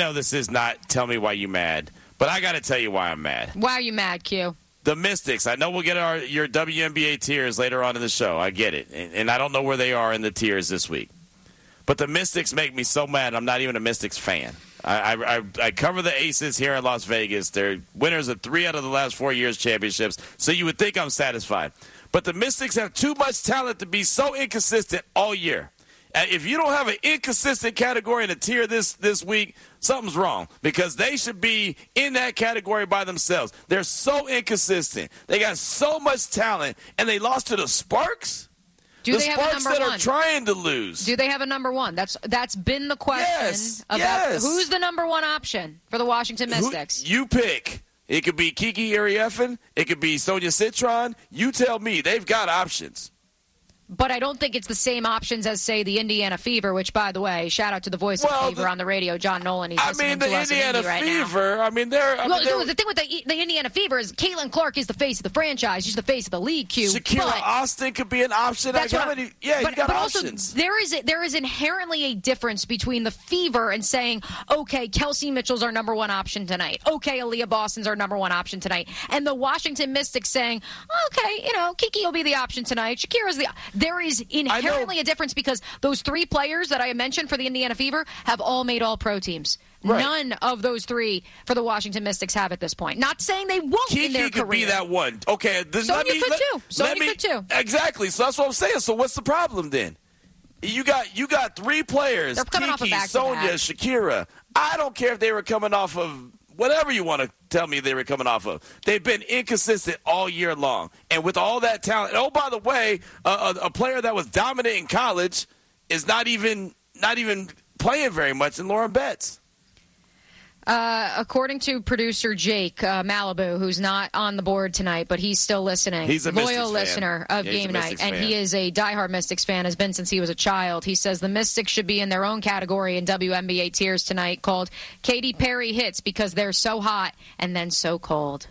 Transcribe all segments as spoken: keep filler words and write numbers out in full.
know this is not tell me why you mad, but I got to tell you why I'm mad. Why are you mad, Q? The Mystics. I know we'll get our your W N B A tiers later on in the show. I get it. And, and I don't know where they are in the tiers this week. But the Mystics make me so mad I'm not even a Mystics fan. I, I, I cover the Aces here in Las Vegas. They're winners of three out of the last four years championships, so you would think I'm satisfied. But the Mystics have too much talent to be so inconsistent all year. And if you don't have an inconsistent category in a tier this, this week, something's wrong because they should be in that category by themselves. They're so inconsistent. They got so much talent, and they lost to the Sparks? Do the they Sparks have a number that one? are trying to lose. Do they have a number one? That's that's been the question yes, about yes. who's the number one option for the Washington Mystics. Who, you pick. It could be Kiki Arieffin. It could be Sonia Citron. You tell me. They've got options. But I don't think it's the same options as, say, the Indiana Fever, which, by the way, shout out to the voice well, of Fever the, on the radio, John Nolan. He's I listening mean, the to us Indiana in Indy right Fever, now. I mean, they're... I well, mean, they're, the thing with the, the Indiana Fever is Caitlin Clark is the face of the franchise. She's the face of the league, Q. Shakira but, Austin could be an option. That's like, what many, yeah, but, you got but options. Also, there is, a, there is inherently a difference between the Fever and saying, okay, Kelsey Mitchell's our number one option tonight. Okay, Aaliyah Boston's our number one option tonight. And the Washington Mystics saying, okay, you know, Kiki will be the option tonight. Shakira's the... There is inherently a difference because those three players that I mentioned for the Indiana Fever have all made all-pro teams. Right. None of those three for the Washington Mystics have at this point. Not saying they won't Kiki in their could career. be that one. Okay, then Sonya let me, could let, too. Sonya me, could too. Exactly. So that's what I'm saying. So what's the problem then? You got you got three players. They're coming Kiki, off of Sonya, Shakira. I don't care if they were coming off of whatever you want to tell me they were coming off of. They've been inconsistent all year long. And with all that talent, oh, by the way, uh, a, a player that was dominant in college is not even not even playing very much in Lauren Betts. Uh, according to producer Jake uh, Malibu, who's not on the board tonight, but he's still listening. He's a loyal Mystics listener fan. of yeah, Game Night, and fan. he is a diehard Mystics fan, has been since he was a child. He says the Mystics should be in their own category in W N B A tiers tonight called Katy Perry hits because they're so hot and then so cold.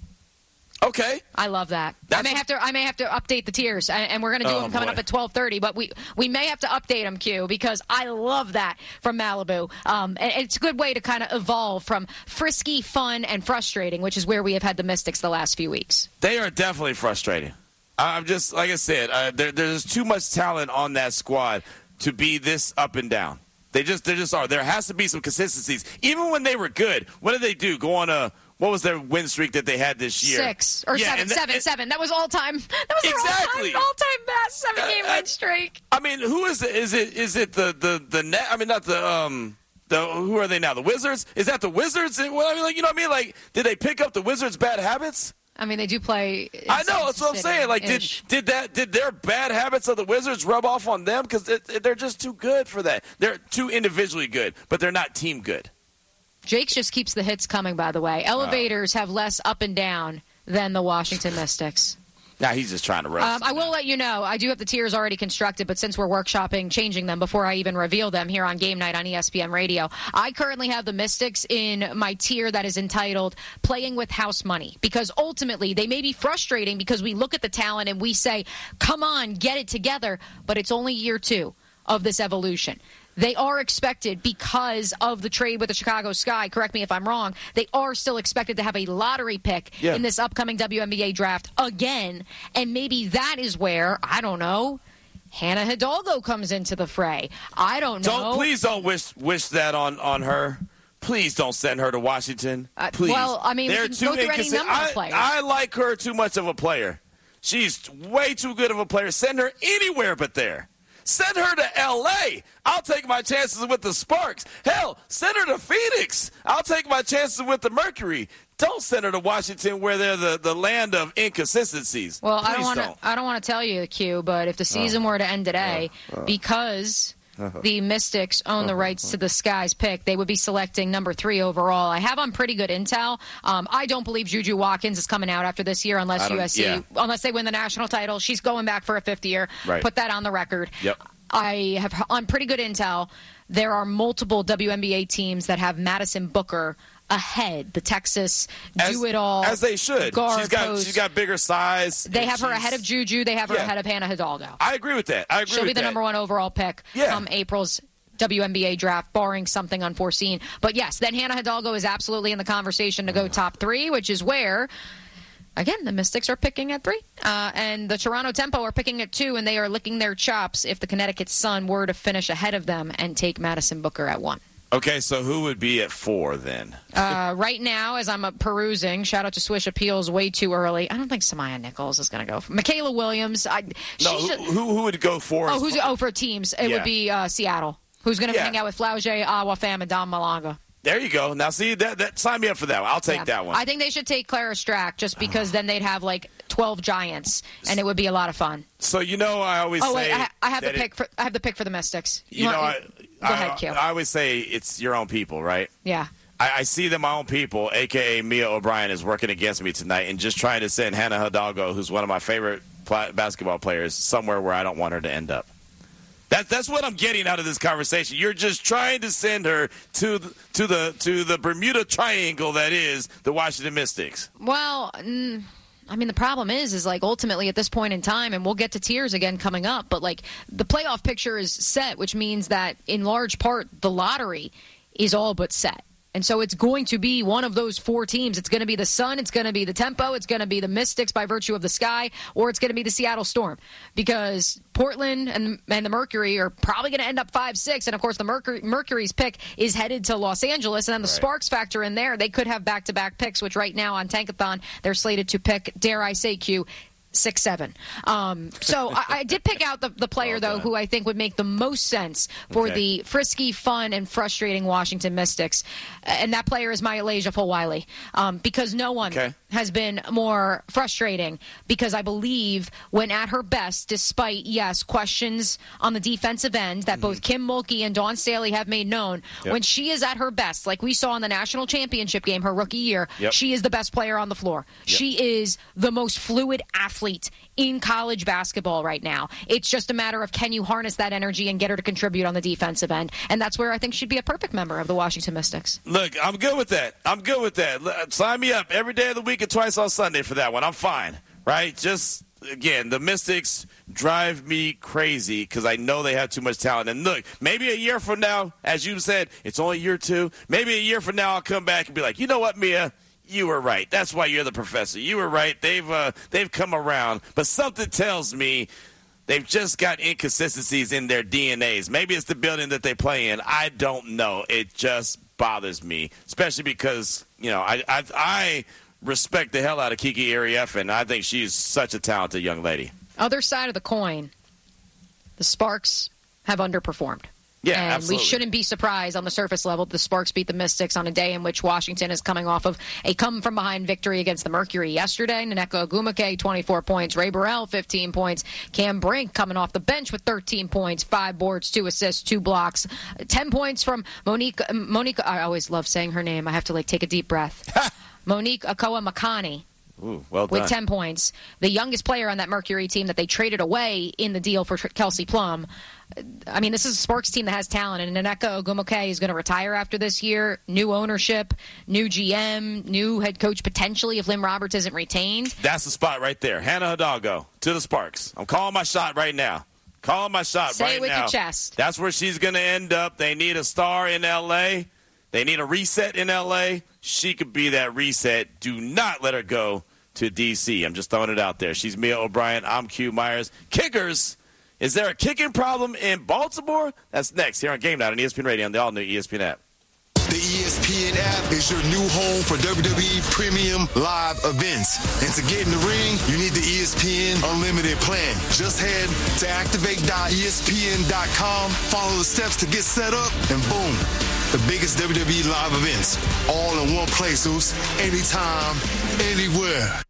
Okay, I love that. That's I may have to. I may have to update the tiers, and we're going to do oh, them coming boy. up at twelve thirty. But we we may have to update them, Q, because I love that from Malibu. Um, and it's a good way to kind of evolve from frisky, fun, and frustrating, which is where we have had the Mystics the last few weeks. They are definitely frustrating. I'm just like I said. Uh, there, there's too much talent on that squad to be this up and down. They just they just are. There has to be some consistencies. Even when they were good, what did they do? Go on a What was their win streak that they had this year? Six or yeah, seven, and th- seven, and, seven. That was all time. That was exactly. their all time, all time best seven game uh, win streak. I mean, who is it? Is it is it the the the net? I mean, not the um the who are they now? The Wizards? Is that the Wizards? Well, I mean, like you know what I mean? Like, did they pick up the Wizards' bad habits? I mean, they do play. I know that's what I'm saying. Like, did ish. did that did their bad habits of the Wizards rub off on them? Because they're just too good for that. They're too individually good, but they're not team good. Jake just keeps the hits coming, by the way. Elevators oh. have less up and down than the Washington Mystics. Now he's just trying to roast. Um, I will let you know, I do have the tiers already constructed, but since we're workshopping, changing them before I even reveal them here on Game Night on E S P N Radio, I currently have the Mystics in my tier that is entitled Playing with House Money, because ultimately they may be frustrating because we look at the talent and we say, come on, get it together, but it's only year two of this evolution. They are expected, because of the trade with the Chicago Sky, correct me if I'm wrong, they are still expected to have a lottery pick yeah. in this upcoming W N B A draft again. And maybe that is where, I don't know, Hannah Hidalgo comes into the fray. I don't know. Don't, please don't wish wish that on, on her. Please don't send her to Washington. Please. Uh, well, I mean, They're we can too go through any number I, of players. I like her too much of a player. She's way too good of a player. Send her anywhere but there. Send her to L A. I'll take my chances with the Sparks. Hell, send her to Phoenix. I'll take my chances with the Mercury. Don't send her to Washington, where they're the, the land of inconsistencies. Well, Please I don't want to. don't. I don't want to tell you, Q, but if the season oh. were to end today, oh. Oh. because the Mystics own the rights to the Sky's pick, they would be selecting number three overall. I have on pretty good intel. Um, I don't believe Juju Watkins is coming out after this year unless U S C, yeah. unless they win the national title. She's going back for a fifth year. Right. Put that on the record. Yep. I have on pretty good intel. There are multiple W N B A teams that have Madison Booker ahead. The Texas as, do it all as they should. Guard she's got post. she's got bigger size. They have her ahead of Juju. They have her yeah. ahead of Hannah Hidalgo. I agree with that. I agree She'll with be the that. number one overall pick yeah. come April's W N B A draft, barring something unforeseen. But yes, then Hannah Hidalgo is absolutely in the conversation to go top three, which is where, again, the Mystics are picking at three. Uh, and the Toronto Tempo are picking at two, and they are licking their chops if the Connecticut Sun were to finish ahead of them and take Madison Booker at one. Okay, so who would be at four then? uh, right now, as I'm uh, perusing, shout out to Swish Appeals way too early. I don't think Samaya Nichols is going to go. For Michaela Williams. I, no, who, who, who would go for? Oh, who's, oh for teams. It yeah. would be uh, Seattle. Who's going to yeah. hang out with Flaugier, Awa Pham, and Dom Malanga. There you go. Now, see, that, that sign me up for that one. I'll take yeah. that one. I think they should take Clara Strack just because then they'd have like twelve Giants, and it would be a lot of fun. So, you know, I always oh, say... Oh, wait, I, I have the it, pick for I have the pick for the Mystics. You, you know, want, I... Go I, ahead, Q. I always say it's your own people, right? Yeah. I, I see that my own people, a k a. Mia O'Brien, is working against me tonight and just trying to send Hannah Hidalgo, who's one of my favorite pl- basketball players, somewhere where I don't want her to end up. That, that's what I'm getting out of this conversation. You're just trying to send her to the, to the to the Bermuda Triangle that is the Washington Mystics. Well, mm, I mean, the problem is, is like ultimately at this point in time, and we'll get to tiers again coming up, but like the playoff picture is set, which means that in large part the lottery is all but set. And so it's going to be one of those four teams. It's going to be the Sun, it's going to be the Tempo, it's going to be the Mystics by virtue of the Sky, or it's going to be the Seattle Storm. Because Portland and, and the Mercury are probably going to end up five six. And, of course, the Mercury, Mercury's pick is headed to Los Angeles. And then the right. Sparks factor in there. They could have back-to-back picks, which right now on Tankathon, they're slated to pick, dare I say, Q, Six, seven. Um, so I, I did pick out the, the player, well though, who I think would make the most sense for okay. the frisky, fun, and frustrating Washington Mystics. And that player is Myalasia Fulwiley. Um, because no one okay. has been more frustrating. Because I believe when at her best, despite, yes, questions on the defensive end that mm-hmm. both Kim Mulkey and Dawn Staley have made known, yep. when she is at her best, like we saw in the national championship game her rookie year, yep. she is the best player on the floor. Yep. She is the most fluid athlete in college basketball right now. It's just a matter of can you harness that energy and get her to contribute on the defensive end. And that's where I think she'd be a perfect member of the Washington Mystics. Look, I'm good with that. I'm good with that. Sign me up every day of the week and twice on Sunday for that one. I'm fine, right? Just, again, the Mystics drive me crazy because I know they have too much talent. And look, maybe a year from now, as you said, it's only year two. Maybe a year from now I'll come back and be like, you know what, Mia? You were right. That's why you're the professor. You were right. They've uh, they've come around. But something tells me they've just got inconsistencies in their D N As. Maybe it's the building that they play in. I don't know. It just bothers me, especially because, you know, I I, I respect the hell out of Kiki Arieffen. I think she's such a talented young lady. Other side of the coin, the Sparks have underperformed. Yeah, and absolutely. We shouldn't be surprised on the surface level the Sparks beat the Mystics on a day in which Washington is coming off of a come-from-behind victory against the Mercury yesterday. Nneka Ogwumike, twenty-four points. Ray Burrell, fifteen points. Cam Brink coming off the bench with thirteen points, five boards, two assists, two blocks. ten points from Monique. Monique, I always love saying her name. I have to, like, take a deep breath. Monique Akoa-Makani. Ooh, well done. With ten points. The youngest player on that Mercury team that they traded away in the deal for Kelsey Plum. I mean, this is a Sparks team that has talent, and Nneka Ogwumike is going to retire after this year. New ownership, new G M, new head coach potentially if Lynn Roberts isn't retained. That's the spot right there. Hannah Hidalgo to the Sparks. I'm calling my shot right now. Calling my shot Say right it with now. your chest. That's where she's going to end up. They need a star in L A. They need a reset in L A. She could be that reset. Do not let her go to D C. I'm just throwing it out there. She's Mia O'Brien. I'm Q Myers. Kickers. Is there a kicking problem in Baltimore? That's next here on Game Night on E S P N Radio and the all-new E S P N app. The E S P N app is your new home for W W E Premium Live events. And to get in the ring, you need the E S P N Unlimited plan. Just head to activate dot E S P N dot com, follow the steps to get set up, and boom, the biggest W W E live events, all in one place, Zeus, anytime, anywhere.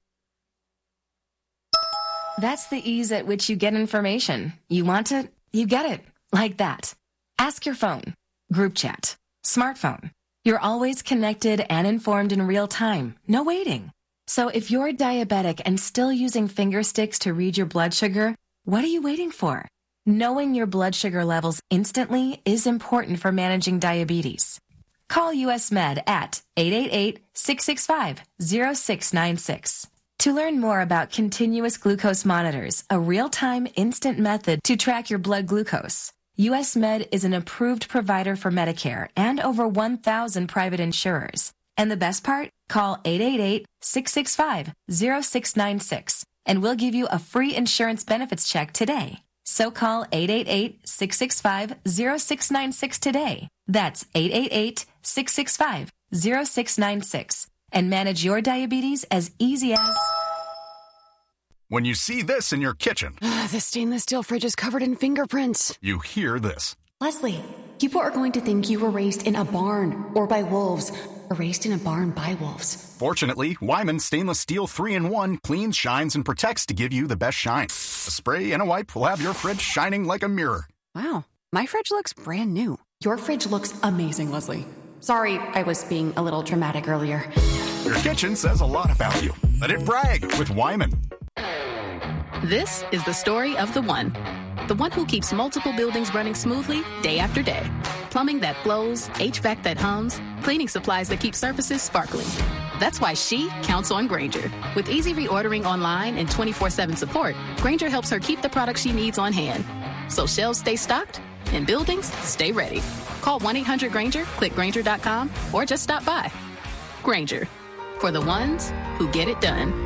That's the ease at which you get information. You want it, you get it. Like that. Ask your phone. Group chat. Smartphone. You're always connected and informed in real time. No waiting. So if you're diabetic and still using finger sticks to read your blood sugar, what are you waiting for? Knowing your blood sugar levels instantly is important for managing diabetes. Call U S Med at eight eight eight, six six five, zero six nine six. To learn more about continuous glucose monitors, a real-time instant method to track your blood glucose, U S Med is an approved provider for Medicare and over one thousand private insurers. And the best part? Call eight eight eight, six six five, zero six nine six and we'll give you a free insurance benefits check today. So call eight eight eight, six six five, zero six nine six today. That's eight eight eight, six six five, zero six nine six and manage your diabetes as easy as... When you see this in your kitchen, uh, the stainless steel fridge is covered in fingerprints. You hear this. Leslie, people are going to think you were raised in a barn or by wolves, or raised in a barn by wolves. Fortunately, Wyman Stainless Steel three in one cleans, shines, and protects to give you the best shine. A spray and a wipe will have your fridge shining like a mirror. Wow, my fridge looks brand new. Your fridge looks amazing, Leslie. Sorry, I was being a little dramatic earlier. Your kitchen says a lot about you. Let it brag with Wyman. This is the story of the one. The one who keeps multiple buildings running smoothly day after day. Plumbing that flows, H V A C that hums, cleaning supplies that keep surfaces sparkling. That's why she counts on Grainger. With easy reordering online and twenty-four seven support, Grainger helps her keep the products she needs on hand. So shelves stay stocked and buildings stay ready. Call one eight hundred Grainger, click Grainger dot com, or just stop by. Grainger, for the ones who get it done.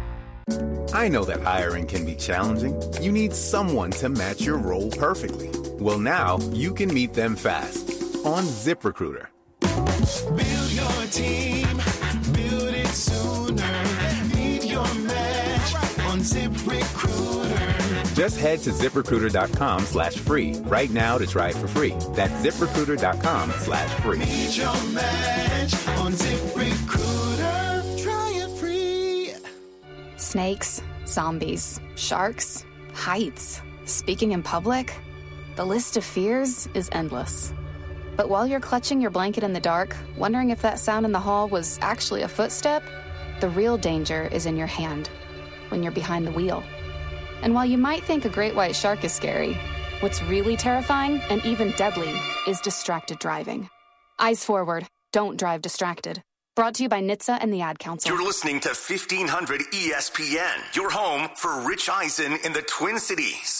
I know that hiring can be challenging. You need someone to match your role perfectly. Well, now you can meet them fast on ZipRecruiter. Build your team, build it sooner. Meet your match on ZipRecruiter. Just head to ZipRecruiter.com slash free right now to try it for free. That's ZipRecruiter.com slash free. Meet your match on ZipRecruiter. Try it free. Snakes, zombies, sharks, heights, speaking in public. The list of fears is endless. But while you're clutching your blanket in the dark, wondering if that sound in the hall was actually a footstep, the real danger is in your hand, when you're behind the wheel. And while you might think a great white shark is scary, what's really terrifying and even deadly is distracted driving. Eyes forward, don't drive distracted. Brought to you by N H T S A and the Ad Council. You're listening to fifteen hundred E S P N, your home for Rich Eisen in the Twin Cities.